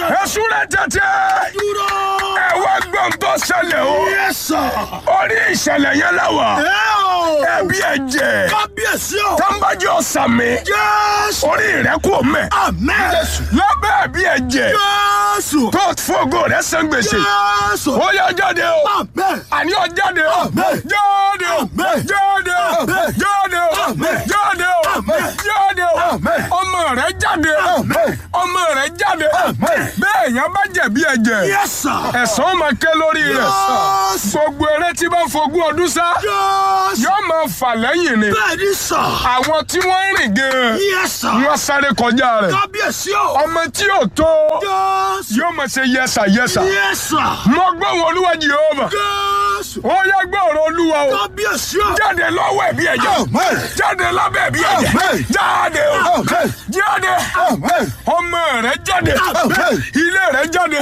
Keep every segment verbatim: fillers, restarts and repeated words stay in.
ẹ súré tètè. ẹ wá gbọ́n tó ṣẹlẹ̀ o. orí ìṣẹ̀lẹ̀ yẹn lẹ́wà. ẹbí ẹ̀jẹ̀. kábíyèsí o. tọ́ḿbàjì ọ̀sàmì. orí rẹ̀ kò mẹ́. lábẹ́ ẹbí ẹ̀jẹ̀. tó fògo rẹ̀ san gbèsè. ó yá jáde o. àní ó jáde o. jáde o. jáde o. jáde o. jáde o. jáde o. ọmọ rẹ̀ jáde. ọmọ rẹ̀ jáde. bẹ́ẹ̀ yẹn bá jẹ̀bi ẹ̀jẹ̀. ẹ̀san máa ké lórí rẹ̀. gbogbo eré tí bá fogún ọdún sá. yóò máa fà lẹ́yìn ni. àwọn tí wọ́n ń rìn gan-an. wọ́n sáré kọjá rẹ̀. ọmọ tí ò tó. yóò máa ṣe yẹsà yẹsà. mo gbọ́ wọn Olúwa Jèhófà. ó yá gbọ́ ọ̀rọ̀ Olúwa o. jáde lọ́wọ́ ẹ̀bí ẹ̀jẹ̀. jáde lábẹ́ ẹ̀bí ẹ̀jẹ̀. jáde o. jáde. ọmọ rẹ̀ jáde. ilé rẹ̀ jáde.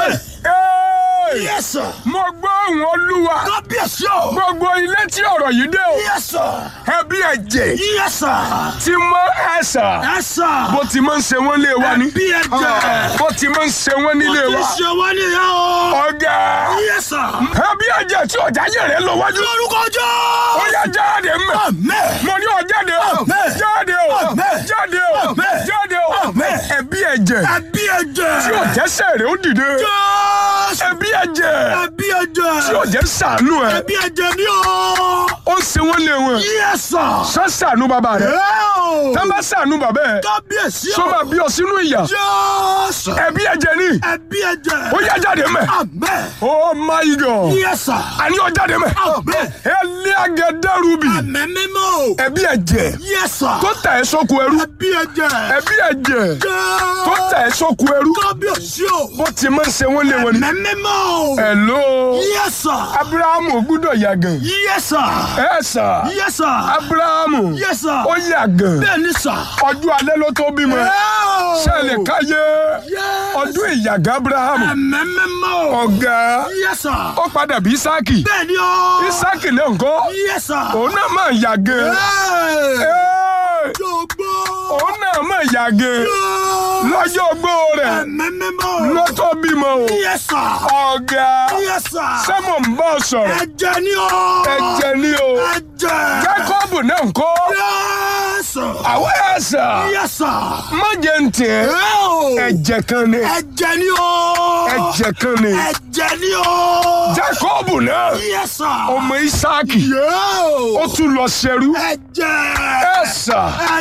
Yes, sir. mo gbọ́ ohùn Olúwa. Kábíyèsí o. gbogbo ilé tí ọ̀rọ̀ yìí dé o. Yes, sir. ẹbí ẹ̀jẹ̀. Yes, sir. tí mọ ẹ̀sà. Yes, sir. bó ti máa ń ṣe wọ́n lé wa ni. Ẹbí ẹ̀jẹ̀. bó ti máa ń ṣe wọ́n nílé wa. Bó ti ṣe wọ́n nílé o. ọ̀gá. Yes, sir. ẹbí ẹ̀jẹ̀ tí ọ̀já yẹ̀ rẹ̀ lọ wájú. Lórúkọ Jésù. ó yá jáde mẹ́. Àmín. mo ní ọ jáde o. Àmín. jáde o. Àmín. jáde o. Àmín. jáde o. Àmín. ẹbí ẹ̀jẹ̀. Ẹbí ẹ̀jẹ̀. tí ọ̀jẹ̀sẹ̀ rẹ̀ ó dìde. Jésù. ẹbí ẹ̀jẹ̀. Ẹbí ẹ̀jẹ̀. tí ọ̀jẹ̀ ṣàánú ẹ. Ẹbí ẹ̀jẹ̀ ni o. ó ń ṣe wọ́n lé wọn. Yes, sir. sọ ṣàánú bàbá rẹ. Ẹ́ẹ̀. tá bá ṣàánú bàbá ẹ. Kábíyèsí o. sọ ma bí ọ sínú ìyà. Jésù. ẹbí ẹ̀jẹ̀ ni. Ẹbí ẹ̀jẹ̀. ó yá jáde mẹ́. Àmín. oh my God. Yes, sir. àní ó jáde mẹ́. Àmín. ẹlẹ́ agẹdẹ́rùbì. Àmín mímọ́. ẹbí ẹ̀jẹ̀. Yes, sir. tó tẹ̀ ẹ́ sóko ẹrú. Ẹbí ẹ̀jẹ̀. ẹbí ẹ̀jẹ̀. tó Jésù. tẹ̀ ẹ́ sóko ẹrú. Kábíyèsí o. bó ti máa ń ṣe wọ́n lé wọn ni. Àmín mímọ́. hello. Yes, sir. Abrahamu gbúdọ̀ yàgàn. Yes, sir. ẹ sà. Yes, sir. Abrahamu. Yes, sir. ó yàgàn. Bẹ́ẹ̀ni, sir. ọjọ́ alẹ́ ló tó bímọ. ṣẹlẹ̀ káyé. Yes. ọdún ìyàgàn Abrahamu. Àmín mímọ́. ọ̀gá. Yes, sir. ó padà bí Ísáàkì. Bẹ́ẹ̀ni o. Ísáàkì náà ńkọ́. Yes, sir. òun náà máa yàgàn. Hey. Ẹ́ẹ̀, Jogbo. òun náà máa yàgàn. lọ́jọ́ ogbó rẹ̀ Àmín mímọ́. ló tó bímọ o. Yes, sir. ọ̀gá. Yes, sir. ṣé mò ń bá ọ sọ̀rọ̀. Ẹ̀jẹ̀ ni o. ẹ̀jẹ̀ ni o. Ẹ̀jẹ̀. Jákọ́bù náà ńkọ́. Yes, sir. àwọn ẹ̀sà. Yes, sir. má jẹ́ ń tẹ̀. Oh. ẹ̀jẹ̀ kan ni. Ẹ̀jẹ̀ ni o. ẹ̀jẹ̀ kan ni. Ẹ̀jẹ̀ ni o. Jákọ́bù náà. Yes, sir. ọmọ Ísáàkì. Yo. ó tún lọ ṣẹrú. Ẹ̀jẹ̀. ẹ̀sà.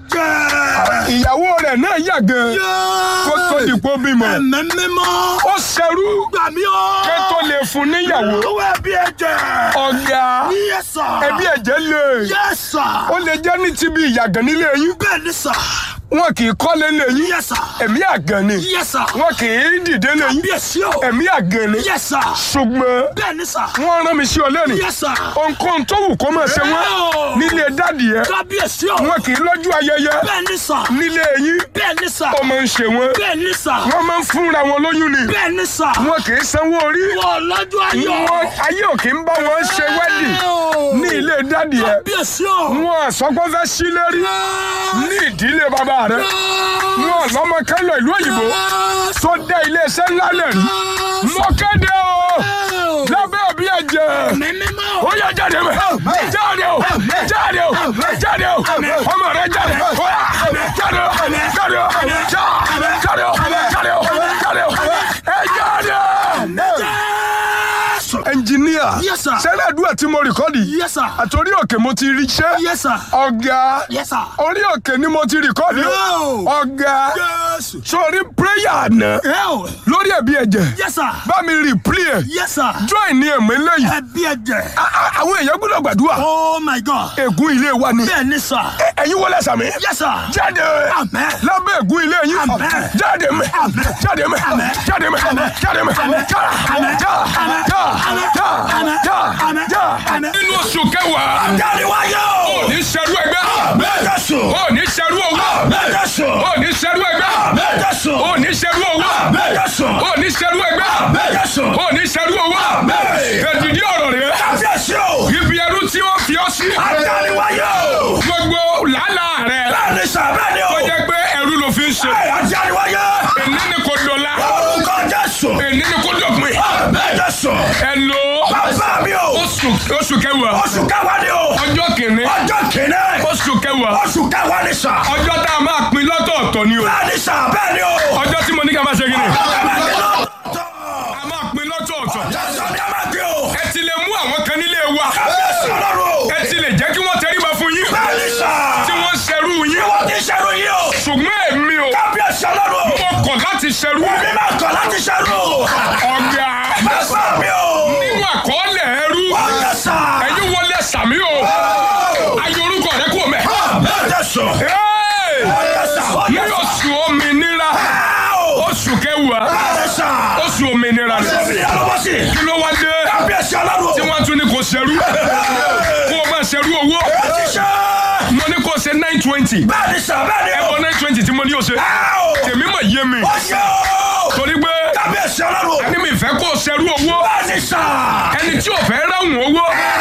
Ẹ̀jẹ̀. ìyàwó rẹ̀ náà yàgàn. Yo. kó tó dìpọ̀ bímọ. Àmín mímọ́. ó ṣẹrú. Gbà mí o. kó tó lè fún níyàwó. Owó ẹbí ẹ̀jẹ̀. ọ̀gá. Yes, sir. ẹbí ẹ̀jẹ̀ lè. Yes, sir. ó lè jẹ́ ní ti bí ìyàgàn nílé yín. Bẹ́ẹ̀ni, sir. wọn kì í kọ́lé lé yín. Yes, sir. ẹ̀mí àgàn ni. Yes, sir. wọn kì í dìde lé yín. Kábíyèsí o. ẹ̀mí àgàn ni. Yes, sir. ṣùgbọ́n Bẹ́ẹ̀ni, sir. wọ́n rán mi sí ọ lẹ́nu. Yes, sir. ohunkóhun tó wù kó máa ṣe wọ́n nílé dádì yẹn. Kábíyèsí o. wọn kì í lọ́jọ́ ayẹyẹ Bẹ́ẹ̀ni, sir. nílé yín. Bẹ́ẹ̀ni, sir. ó máa ń ṣe wọn. Bẹ́ẹ̀ni, sir. wọ́n máa ń fúnra wọn lóyún ni. Bẹ́ẹ̀ni, sir. wọn kì í sanwó orí. Wọ́n lọ́jọ́ ayọ̀. wọn ayé ò kì í bá wọn ṣe wẹ́dì ní ilé dádì yẹn. Kábíyèsí o. wọn àsọgbọ́n fẹ́ sí lérí ní ìdílé bàbá rẹ. wọn lọ́mọ kẹ́lọ̀ ìlú òyìnbó tó dé iléeṣẹ́ ńlá lẹ̀ rí. mo kéde o lábẹ́ òbí ẹ̀jẹ̀. Àmín mímọ́. ó yá jáde mẹ́. jáde o jáde o jáde o ọmọ rẹ jáde. ó yá jáde o jáde o jáde o jáde o jáde o ẹ jáde. ẹnjìníà Yes, sir. sẹ́lẹ̀ àdúrà tí mo rìkọ́dì Yes, sir. àtòrí òkè mo ti rí iṣẹ́. Yes, sir. ọ̀gá Yes, sir. orí òkè ni mo ti rìkọ́dì. Yo. ọ̀gá Yes. sórí prayer àná Yo. lórí ẹ̀bí ẹ̀jẹ̀ Yes, sir. bá mi replay ẹ̀ Yes, sir. join ní ẹ̀mọ́ eléyìí. Ẹbí ẹ̀jẹ̀. A- a- àwọn èèyàn gbọ́dọ̀ gbàdúrà. Oh my God. ègún ilé wa ni. Bẹ́ẹ̀ni, sir. Ẹ- ẹ̀yin wọlé sàmì. Yes, sir. jáde Amen. lábẹ́ ègún ilé yín. Amen. jáde mẹ́ Amen. jáde mẹ́ Amen. jáde mẹ́ Amen. jáde mẹ́ Amen. já Amen. já Amen. já Amen. já Amen. já Amen. já. Amen. nínú oṣù kẹwàá. Dáríwáyé o. ò ní ṣerú ẹgbẹ́. Jésù. ò ní ṣerú owó. Jésù. ò ní ṣerú ẹgbẹ́. Jésù. ò ní ṣerú owó. Jésù. ò ní ṣerú ẹgbẹ́. Jésù. ò ní ṣerú owó. èdìdí ọ̀rọ̀ rẹ̀. Kábíyèsí o. ibi ẹrú tí wọ́n fi ọ́ sí. Dáríwáyé o. gbogbo làálàá rẹ̀. Bẹ́ẹ̀ni, sir. Bẹ́ẹ̀ni o. tó jẹ́ pé ẹrú ló fi ń ṣe. Dáríwáyé. èmi ni kò dọ̀la. Orúkọ oṣù oṣù kẹwàá. Oṣù kẹwàá ni o. ọjọ́ kìíní. Ọjọ́ kìíní. oṣù kẹwàá. Oṣù kẹwàá ni sà. ọjọ́ tá a máa pín lọ́tọ̀ọ̀tọ̀ ni o. Bẹ́ẹ̀ ni sà, bẹ́ẹ̀ ni o. ọjọ́ tí mo ní ká máa ṣe kí ni. Ọjọ́ kẹwàá ni lọ́tọ̀. a máa pín lọ́tọ̀ọ̀tọ̀. Jésù ni a máa gbé o. ẹ ti lè mú àwọn kan nílé wa. Kábíyèsí Ọlọ́run o. ẹ ti lè jẹ́ kí wọ́n tẹríba fún yín. Bẹ́ẹ̀ ni sà. tí wọ́n ṣerú yín. Ìwọ ti ṣerú yìí o. ṣùgbọ́n èmi o. Kábíyèsí Ọlọ́run o. mo kọ̀ láti ṣerú. Èmi máa kọ̀ láti ṣerú. ọ̀gá. Bàbá mi o. nínú àkọọ́lẹ̀ ẹrú. Ọjọ́ sà. ẹ̀yin wọlé sàmí o. ayé orúkọ rẹ kò mẹ́. Jésù. Hey! Ọjọ́ sà. ní oṣù òmìnira. oṣù kẹwàá. Ọjọ́ sà. oṣù òmìnira ni. Èmi yà lọ́wọ́ sí. kí ló wá dé. Kábíyèsí Ọlọ́run o. tí wọ́n tún ní kò ṣerú. kó o máa ṣerú owó. Ó ti ṣe. mo ní kó o ṣe nine twenty. Bẹ́ẹ̀ ni sà, bẹ́ẹ̀ ni o. ẹ̀bọ nine twenty tí mo ní o ṣe. tèmi mà yé mi. Ọjọ́ o. torí pé Kábíyèsí Ọlọ́run o. ẹni mi fẹ́ kó o ṣerú owó. Bẹ́ẹ̀ ni sà. ẹni tí ò fẹ́ ráhùn owó.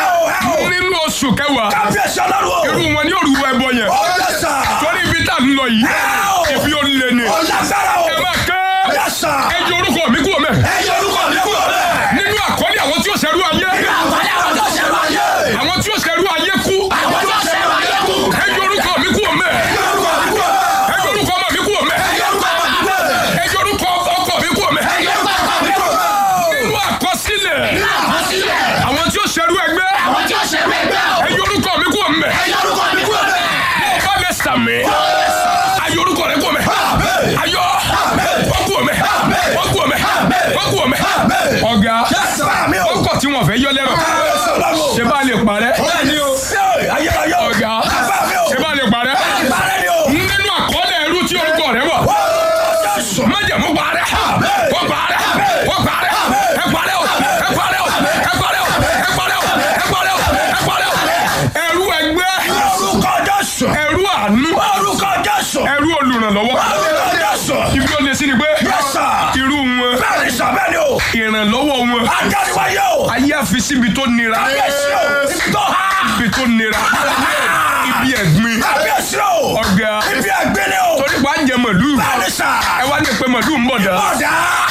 nínú oṣù kẹwàá. Kábíyèsí Ọlọ́run o. irú wọn ni òrùwọ ẹbọ yẹn. Ọjọ́ sà. torí ibi tá a ń lọ yìí. ibi ó lé ni. Ọlágbára o. ẹ máa kẹ́. Ọjọ́ sà. ẹ yọ orúkọ mi kúrò mẹ́. Ẹ yọ orúkọ mi kúrò bẹ́ẹ̀. nínú àkọọ́lẹ̀ àwọn tí ó ṣerú ayé. Àgbàdo àwọn tó ṣẹ̀rọ ayé. àwọn tí ó ṣerú ayé kú. Àwọn tó ṣẹ̀rọ ayé kú. ẹ yọ orúkọ mi kúrò mẹ́. Ẹ yọ orúkọ mi kúrò bẹ́ẹ̀. ẹ yọ orúkọ ọmọ mi kúrò mẹ́. Ẹ yọ orúkọ mi kúrò bẹ́ẹ̀. ẹ yọ orúkọ ọkọ mi kúrò mẹ́. Ẹ yọ orúkọ mi kúrò bẹ́ẹ̀. nínú àkọsílẹ̀ Nínú àkọsílẹ̀. àwọn tí ó ṣerú ẹgbẹ́. Àwọn tí ó ṣẹ̀rọ ẹgbẹ́ o. ẹ yọ orúkọ mi kúrò mẹ́. Ẹ yọ orúkọ mi kúrò bẹ́ẹ̀. ọba lẹ sàmì. ayọ orúkọ rẹ kúrò mẹ́. ayọ wọ́n kúrò mẹ́. wọ́n kúrò mẹ́. wọ́n kúrò mẹ́. ọ̀gá Bá mi o. ọkọ̀ tí wọ́n fẹ́ yọ lẹ́rọ̀. Kábíyèsí Ọlọ́run o. ṣé bá lè parẹ́. Bẹ́ẹ̀ni o. Ayérayé o. ọ̀gá Bá mi o. ṣé bá lè parẹ́. Ìbára ni o. nínú àkọọ́lẹ̀ ẹrú tí orúkọ rẹ wà. Jésù. májẹ̀mú parẹ́. wọ́n parẹ́. wọ́n parẹ́. ẹ parẹ́ o. ẹ parẹ́ o. ẹ parẹ́ o. ẹ parẹ́ o. ẹ parẹ́ o. ẹ parẹ́ o. ẹrú ẹgbẹ́. Orúkọ Jésù. ẹrú àánú. Orúkọ Jésù. ẹrú olùrànlọ́wọ́. Orúkọ Jésù. ibi ó lè sí ni pé. Yes, sir. irú wọn. Bẹ́ẹ̀ni sà, bẹ́ẹ̀ni o. ìrànlọ́wọ́ wọn. Adániwáyé o. ayé àfi síbi tó nira. Kábíyèsí o. Ibi tó há. ibi tó nira. ibi ẹ̀gbin. Kábíyèsí o. ọ̀gá. Ibi àgbélé o. torí pa ń jẹ màlúù. Bẹ́ẹ̀ni sà. ẹ wá ní pé màlúù ń bọ̀ dá. Ọ̀dà.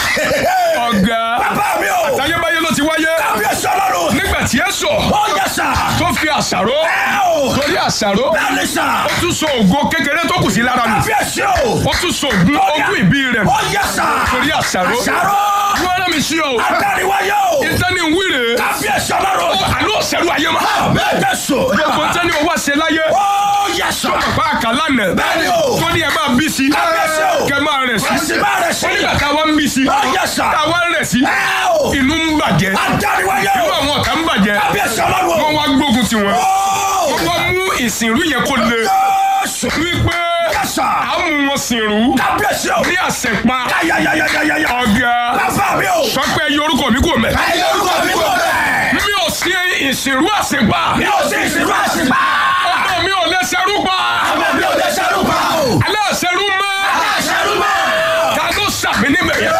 ọ̀gá. Bàbá mi o. àtayébáyé ló ti wáyé. Kábíyèsí Ọlọ́run. nígbà tí ẹ sọ. Ó yẹ sà. tó fi àṣàrò. Ẹ o. torí àṣàrò. Bẹ́ẹ̀ni sà. ó tún so ògo kékeré tó kù sí lára nù. Kábíyèsí o. ó tún so ògùn ogún ìbí rẹ̀. Ó yẹ sà. torí àṣàrò. Àṣàrò. wọ́n rán mi sí ọ. Adániwáyé o. ìtẹ́ni ń wíre. Kábíyèsí Ọlọ́run. àlọ́ òṣèlú ayé ma. Bẹ́ẹ̀ Jésù. gbogbo tẹ́ni owó ṣe láyé. Ó yẹ sà. bá a kà lánàá. Bẹ́ẹ̀ni o. tó ní ẹ máa bí sí. Kábíyèsí o. kẹ máa rẹ̀ sí. Ẹ̀sìn máa rẹ̀ sí. wọ́n nígbà táwa ń bí sí. Ó yẹ sà. táwa ń rẹ̀ sí. Ẹ o. inú ń bàjẹ́. Adániwáyé inú o. àwọn ọ̀tá ń bàjẹ́. Kábíyèsí Ọlọ́run. wọ́n wá gbógun tiwọn. Ó. wọ́n wá mú ìsìnrú yẹn kó le. Jésù. wípé Yes, sir. a mú wọn sìnrú. Kábíyèsí o. ní àṣẹpa. Yáyáyáyáyáyá. ọ̀gá. Bàbá mi o. sọ pé ẹyọ orúkọ mi kò mẹ́. Ẹ yọ orúkọ mi kúrò bẹ́ẹ̀. mi ò sí ìsìnrú àṣẹpa. Mi ò sí ìsìnkú àṣìpá. ọmọ mi ò lè ṣerú pa. Ọmọ mi ò lè ṣerú pa o. aláṣẹrú mọ́. Aláṣẹrú mọ́. ta ló sàmì níbẹ̀ yẹn.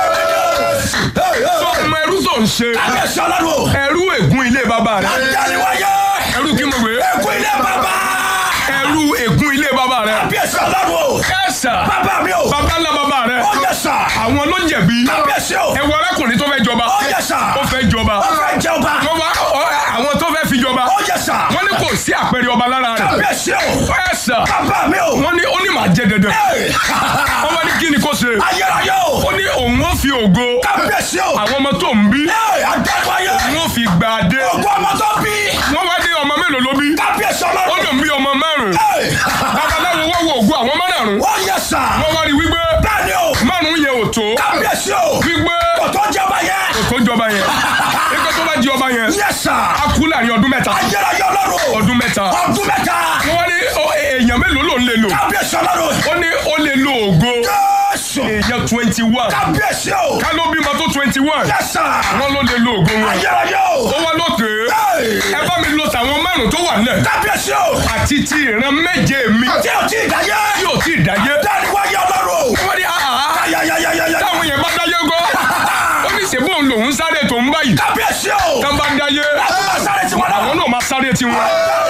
sọ ọmọ ẹrú tó ń ṣe. Kábíyèsí Ọlọ́run o. ẹrú ègún ilé bàbá rẹ. Adániwáyé. ẹrú kí mo gbé. Ẹkú ilé bàbá. ẹrú ègún ilé bàbá rẹ. Kábíyèsí Ọlọ́run o. ẹ̀sà. Bàbá mi o. bàbá ńlá bàbá rẹ. Ó yẹ sà. àwọn ló jẹ̀bi. Kábíyèsí o. ẹ̀wọ̀ arákùnrin tó fẹ́ jọba. Ó yẹ sà. ó fẹ́ jọba. Ó fẹ́ jọba. wọ́n wá ọ- àwọn tó fẹ́ fi jọba. Ó yẹ sà. wọ́n ní kò sí àpẹẹrẹ ọba lára rẹ̀. Kábíyèsí o. ẹ̀sà. Bàbá mi o. wọ́n ní ó ní màá jẹ dandan. Ẹ. wọ́n wá ní kí ni kò ṣe. Ayérayé o. ó ní òun ó fi ògo. Kábíyèsí o. àwọn ọmọ tó ń bí. Ẹ. Adániwáyé. òun ó fi gbà dé. Ògùn ọmọ tó bí. wọ́n wá dé ọmọ mélòó ló bí. Kábíyèsí ó Ọlọ́run. lòun bí ọmọ márùn-ún. Ẹ. babaláwo wọ́n wo ògo àwọn márùn-ún. Ó yẹ sà. wọ́n wá rí wípé Bẹ́ẹ̀ni o. márùn-ún yẹn ò tó. Kábíyèsí o. wípé Kò tó jọba yẹn. kò jọba yẹn. ikú tó bá di ọba yẹn. Yes, sir. a kú láàrin ọdún mẹ́ta. Ayérayé Ọlọ́run. ọdún mẹ́ta. Ọdún mẹ́ta. wọ́n wá ní ó- èèyàn mélòó ló ń lè lò. Kábíyèsí Ọlọ́run. ó ní ó lè lo ògo. Jésù. èèyàn twenty one. Kábíyèsí o. ká ló bímọ tó twenty one. Yes, sir. wọ́n ló lè lo ògo wọn. Ayérayé o. ó wá lókè. Hey. ẹ bá mi lo tàwọn márùn tó wà náà. Kábíyèsí o. àti ti ìran méje mi. Tí o ti dáyé. tí ò tí ì dáyé. Dániwáyé Ọlọ́run. wọ́n ní àhà. Ayayayayaya. táwọn yẹn bá dáyé gọ́. ó ní ṣèbó òun lòún sáré tó ń báyìí. Kábíyèsí o. tán bá dáyé. Láti máa sáré tiwọn náà. àwọn náà máa sáré tiwọn. Agbára